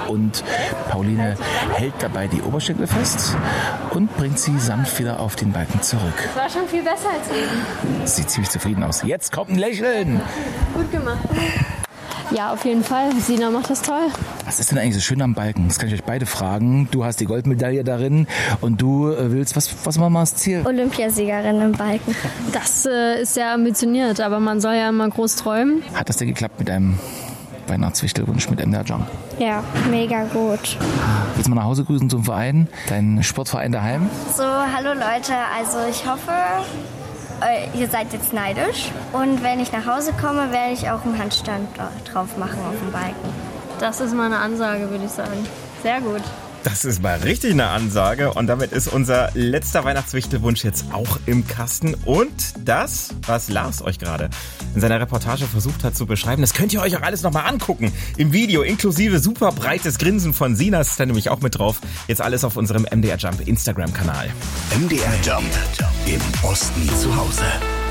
und Pauline hält dabei die Oberschenkel fest und bringt sie sanft wieder auf den Balken zurück. Das war schon viel besser als eben. Sieht ziemlich zufrieden aus. Jetzt kommt ein Lächeln. Gut gemacht. Ja, auf jeden Fall. Sina macht das toll. Was ist denn eigentlich so schön am Balken? Das kann ich euch beide fragen. Du hast die Goldmedaille darin und du willst, was war mal das Ziel? Olympiasiegerin im Balken. Das ist sehr ambitioniert, aber man soll ja immer groß träumen. Hat das denn geklappt mit deinem Weihnachtswichtelwunsch mit MDR Jump? Ja, mega gut. Willst du mal nach Hause grüßen zum Verein, deinen Sportverein daheim? So, hallo Leute, also ich hoffe, ihr seid jetzt neidisch. Und wenn ich nach Hause komme, werde ich auch einen Handstand drauf machen auf dem Balken. Das ist mal eine Ansage, würde ich sagen. Sehr gut. Das ist mal richtig eine Ansage und damit ist unser letzter Weihnachtswichtelwunsch jetzt auch im Kasten und das, was Lars euch gerade in seiner Reportage versucht hat zu beschreiben, das könnt ihr euch auch alles nochmal angucken im Video, inklusive super breites Grinsen von Sina, ist da nämlich auch mit drauf. Jetzt alles auf unserem MDR Jump Instagram-Kanal. MDR Jump im Osten zu Hause.